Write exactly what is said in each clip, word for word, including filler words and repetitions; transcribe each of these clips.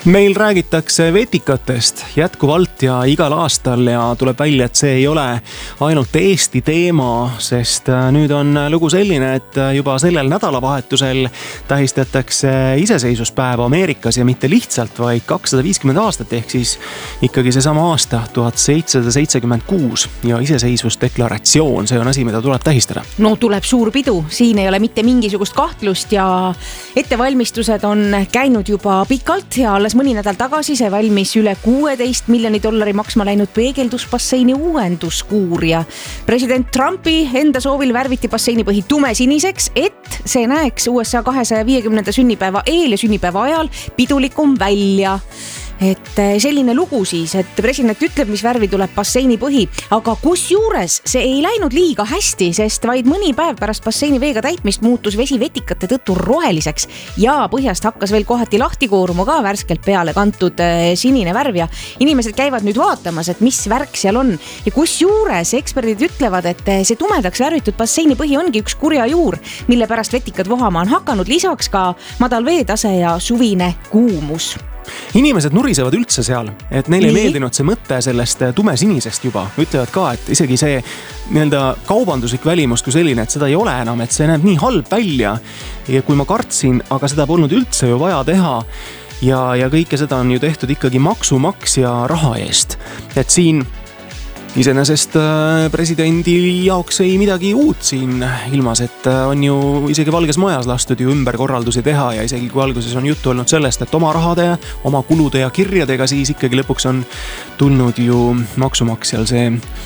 Meil räägitakse vetikatest jätkuvalt ja igal aastal ja tuleb välja, et see ei ole ainult Eesti teema, sest nüüd on lugu selline, et juba sellel nädalavahetusel tähistatakse iseseisvuspäeva Ameerikas ja mitte lihtsalt, vaid kakssada viiskümmend aastat ehk siis ikkagi seesama aasta tuhat seitsesada seitsekümmend kuus ja iseseisvusdeklaratsioon, see on asi, mida tuleb tähistada. No tuleb suur pidu, siin ei ole mitte mingisugust kahtlust ja ettevalmistused on käinud juba pikalt ja alles mõni nädal tagasi see valmis üle kuueteist miljoni dollari maksma läinud peegeldusbasseini uuenduskuur ja president Trumpi enda soovil värviti basseini põhi tumesiniseks, et see näeks U S A kahesaja viiekümnenda sünnipäeva eel ja sünnipäeva ajal pidulikum välja. Et selline lugu siis, et president ütleb, mis värvi tuleb basseini põhi, aga kus juures see ei läinud liiga hästi, sest vaid mõni päev pärast basseini veega täitmist muutus vesi vetikate tõttu roheliseks ja põhjast hakkas veel kohati lahti kooruma ka värskelt peale kantud sinine värv ja inimesed käivad nüüd vaatamas, et mis värk seal on ja kus juures eksperdid ütlevad, et see tumedaks värvitud basseini põhi ongi üks kurja juur, mille pärast vetikad vohama on hakanud, lisaks ka madal veetase ja suvine kuumus. Inimesed nurisevad üldse seal, et neile ei meeldinud see mõte sellest tumesinisest juba. Ütlevad ka, et isegi see nii-öelda kaubanduslik välimus kui selline, et seda ei ole enam, et see näeb nii halb välja. Ja kui ma kartsin, aga seda polnud üldse ju vaja teha ja, ja kõike seda on ju tehtud ikkagi maksumaksja raha eest. Et siin iseenesest presidendi jaoks ei midagi uut siin ilmas, et on ju isegi Valges Majas lastud ju ümberkorraldusi teha ja isegi kui alguses on juttu olnud sellest, et oma rahade, oma kulude ja kirjadega siis ikkagi lõpuks on tulnud ju maksumaksjal see,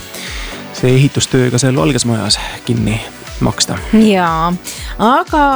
see ehitustööga seal Valges Majas kinni maksta. Jaa, aga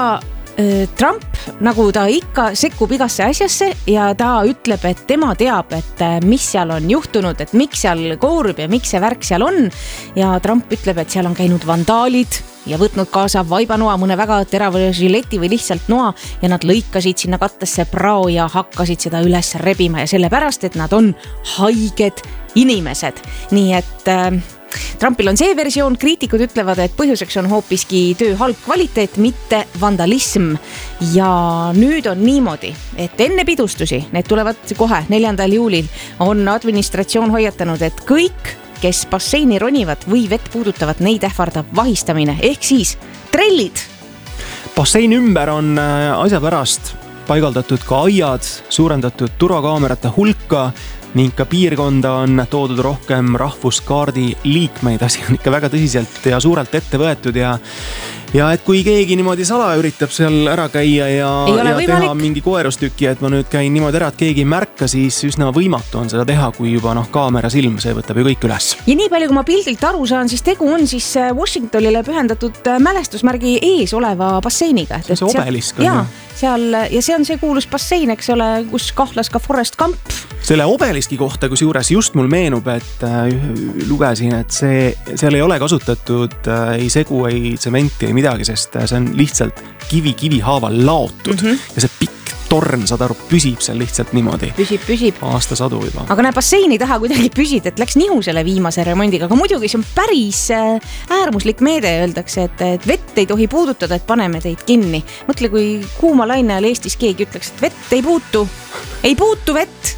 Trump, nagu ta ikka sekkub igasse asjasse ja ta ütleb, et tema teab, et mis seal on juhtunud, et miks seal koorub ja miks see värk seal on. Ja Trump ütleb, et seal on käinud vandaalid ja võtnud kaasa vaibanoa, mõne väga terava žileti või lihtsalt noa ja nad lõikasid sinna kattesse prao ja hakkasid seda üles rebima ja sellepärast, et nad on haiged inimesed. Nii et äh, Trumpil on see versioon, kriitikud ütlevad, et põhjuseks on hoopiski töö halb kvaliteet, mitte vandalism. Ja nüüd on niimoodi, et enne pidustusi, need tulevad kohe neljandal juulil, on administratsioon hoiatanud, et kõik, kes basseini ronivad või vett puudutavad, neid ähvardab vahistamine, ehk siis trellid. Basseini ümber on asja pärast paigaldatud ka aiad, suurendatud turvakaamerate hulka ning ka piirkonda on toodud rohkem rahvuskaardi liikmeid. Asi on ikka väga tõsiselt ja suurelt ette võetud ja, ja et kui keegi niimoodi salaja üritab seal ära käia ja, ja teha mingi koerustüki, et ma nüüd käin niimoodi ära, et keegi ei märka, siis üsna võimatu on seda teha, kui juba noh, kaamera silm, see võtab ju kõik üles. Ja nii palju, kui ma pildilt aru saan, siis tegu on siis Washingtonile pühendatud mälestusmärgi ees oleva basseiniga. See on see obelisk on ja, seal, ja see on see kuulus bassein, eks ole, kus kahlas ka Forrest Gump. Selle obeliski kohta, kus juures just mul meenub, et äh, lugesin, et see, seal ei ole kasutatud äh, ei segu, ei tsementi, ei midagi, sest äh, see on lihtsalt kivi kivi haaval laotud mm -hmm. ja see pikk torn, saad aru, püsib seal lihtsalt niimoodi. Püsib, püsib. Aastasadu juba. Aga näe, basseini taha kuidagi püsid, et läks nihu selle viimase remondiga, aga muidugi see on päris äärmuslik meede, öeldakse, et, et vett ei tohi puudutada, et paneme teid kinni. Mõtle, kui kuuma laine ajal Eestis keegi ütleks, et vett ei puutu, ei puutu vett.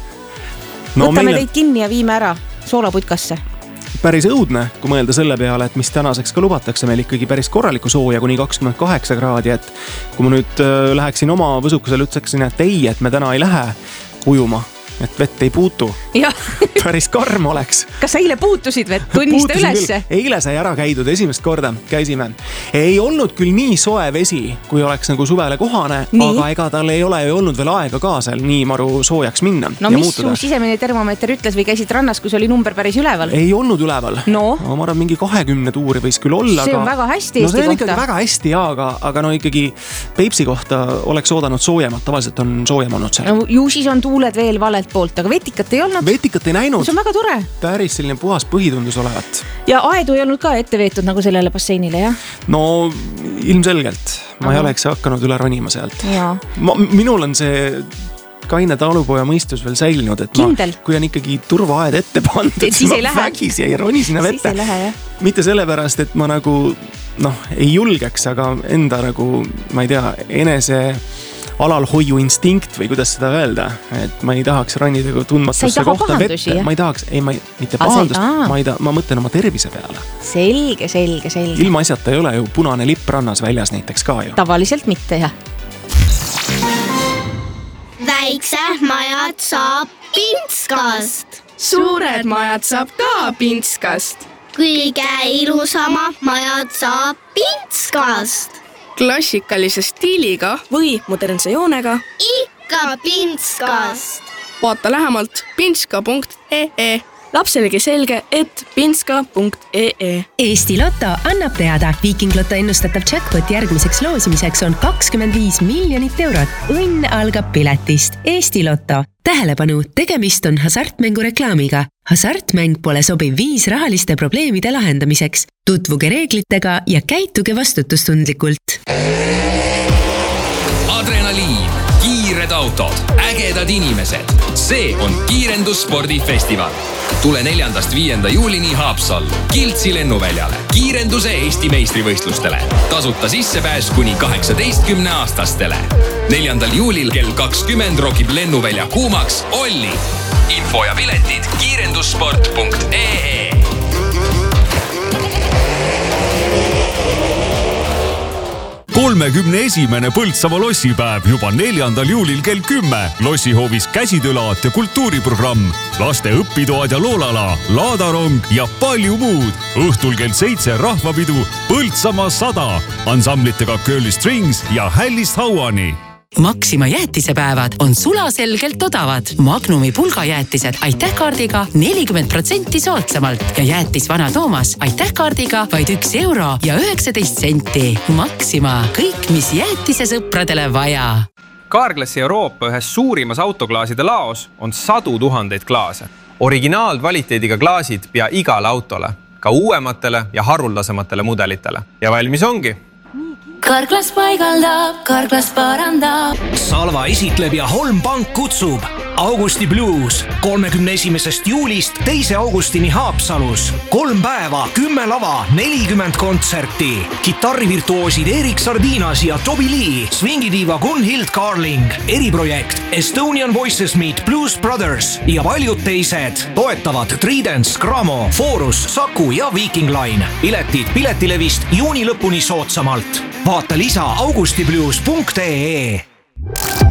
No, võtame meile... teid kinni ja viime ära soolaputkasse. Päris õudne, kui mõelda selle peale, et mis tänaseks ka lubatakse meil ikkagi päris korraliku sooja kuni kakskümmend kaheksa kraadi, et kui ma nüüd äh, läheksin oma võsukusele, ütleksin, et ei, et me täna ei lähe ujuma, et vett ei puutu. Päris karm oleks. Kas sa eile puutusid vett? Tunnista ülesse? Eile sai ära käidud, esimest korda käisime. Ei olnud küll nii soe vesi, kui oleks nagu suvele kohane, nii? Aga ega tal ei ole ju olnud veel aega ka seal nii maru soojaks minna. No mis muutuda. Su sisemine termomeeter ütles või käisid rannas, kui see oli number päris üleval? Ei olnud üleval. No? no ma arvan, mingi kahekümne tuuri võis küll olla. See on aga... väga hästi no, Eesti kohta. No see on ikkagi väga hästi, jaa, aga, aga no ikkagi Peipsi kohta oleks oodanud soojemat. Tavaliselt on soojem olnud seal. No, ju siis on tuuled veel valelt poolt, aga vetikat ei olnud. Vetikat ei näinud. See on väga tore. Päris selline puhas põhitundus olevat. Ja aedu ei olnud ka ette veetud nagu sellele basseinile, jah? No ilmselgelt. Ma Aha. ei oleks hakanud üle ronima sealt. Ma, minul on see kaine talupoja mõistus veel säilinud, et ma, kui on ikkagi turvaaed ette pandud, siis ma vägisi ei roni sinna vette. Siis ei lähe, jah. Mitte sellepärast, et ma nagu noh, ei julgeks, aga enda nagu, ma ei tea, enese alalhoiu instinkt või kuidas seda öelda, et ma ei tahaks ronida tundmatusse kohta vette. Ma ei tahaks, ei, ma ei, mitte pahandust, ma, ei ta, ma mõtlen oma tervise peale. Selge, selge, selge. Ilma asjata ei ole ju punane lipp rannas väljas näiteks ka ju. Tavaliselt mitte, jah. Väiksed majad saab Pintskast. Suured majad saab ka Pintskast. Kõige ilusama majad saab Pintskast. Klassikalise stiiliga või modernse joonega. Ikka Pintskast. Vaata lähemalt pintska punkt ee. Lapselegi selge, et pintska punkt ee. Eesti Lotto annab teada. Viiking Lotto ennustatav jackpot järgmiseks loosimiseks on kakskümmend viis miljonit eurot. Õnn algab piletist. Eesti Lotto. Tähelepanu, tegemist on hasartmängu reklaamiga. Hasartmäng pole sobiv viis rahaliste probleemide lahendamiseks. Tutvuge reeglitega ja käituge vastutustundlikult. Adrenaliin, kiired autod, ägedad inimesed. See on Kiirendusspordifestival. Tule neljandast viienda juulini Haapsallu, Kiltsi lennuväljale, kiirenduse Eesti meistrivõistlustele. Tasuta sissepääs kuni kaheksateistkümne aastastele. neljandal juulil kell kakskümmend rokib lennuvälja kuumaks Olli. Info ja piletid kiirendussport punkt ee. kolmekümne esimene Põltsamaa lossipäev juba neljandal juulil kell kümme. Lossihoovis käsitöölaat ja kultuuriprogramm, laste õpitoad ja loolala, laadarong ja palju muud. Õhtul kell seitse rahvapidu Põltsamaa sada, ansamblitega Curly Strings ja Hällist Hauani. Maxima jäätisepäevad on sulaselgelt odavad. Magnumi pulgajäätised aitähkaardiga nelikümmend protsenti soodsamalt ja jäätis Vana Toomas aitähkaardiga vaid üks euro ja üheksateist senti. Maxima, kõik mis jäätise sõpradele vaja. Carglassi Euroopa ühes suurimas autoklaaside laos on sadu tuhandeid klaase. Originaalkvaliteediga klaasid pea igale autole, ka uuematele ja haruldasematele mudelitele. Ja valmis ongi. Carglass paigaldab, Carglass parandab. Salva esitleb ja Holm Pank kutsub. Augusti Blues kolmekümne esimesest juulist teise augustini Haapsalus. Kolm päeva, kümme lava, nelikümmend kontserti. Kitarrivirtuoosid Erik Sardinas ja Toby Lee, swingidiiva Gunhild Carling, eriprojekt Estonian Voices Meet Blues Brothers ja paljud teised. Toetavad Tridents, Gramo, Forus, Saku ja Viking Line. Piletid piletilevist juuni lõpuni soodsamalt. Vaata lisa augustiblues punkt ee.